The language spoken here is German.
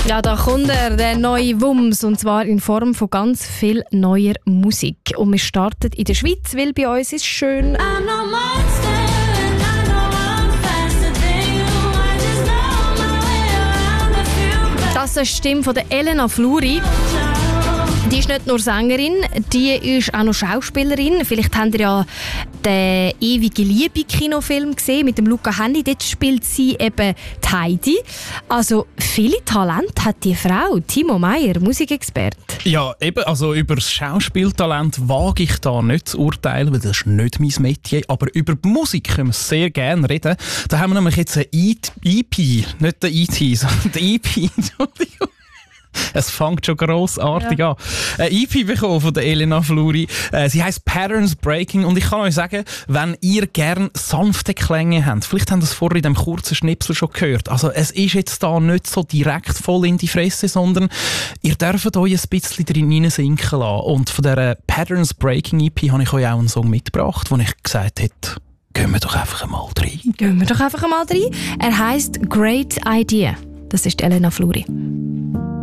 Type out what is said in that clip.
Ja, da kommt der neue Wumms, und zwar in Form von ganz viel neuer Musik. Und wir starten in der Schweiz, weil bei uns ist schön. Das ist die Stimme von der Elena Fluri. Die ist nicht nur Sängerin, die ist auch noch Schauspielerin. Vielleicht habt ihr ja den «Ewige Liebe»-Kinofilm gesehen mit dem Luca Hänni. Dort spielt sie eben die Heidi. Also viele Talente hat die Frau. Timo Meyer, Musikexperte. Ja, eben, also über das Schauspieltalent wage ich da nicht zu urteilen, weil das ist nicht mein Metier. Aber über die Musik können wir sehr gerne reden. Da haben wir nämlich jetzt eine EP, nicht der E.T., sondern die EP, Entschuldigung. Es fängt schon grossartig an. Eine EP bekommen von der Elena Fluri. Sie heisst Patterns Breaking. Und ich kann euch sagen, wenn ihr gerne sanfte Klänge habt, vielleicht habt ihr das vorher in diesem kurzen Schnipsel schon gehört. Also es ist jetzt da nicht so direkt voll in die Fresse, sondern ihr dürft euch ein bisschen drin sinken lassen. Und von dieser Patterns Breaking EP habe ich euch auch einen Song mitgebracht, wo ich gesagt hätte, gehen wir doch einfach einmal rein. Er heisst Great Idea. Das ist Elena Fluri.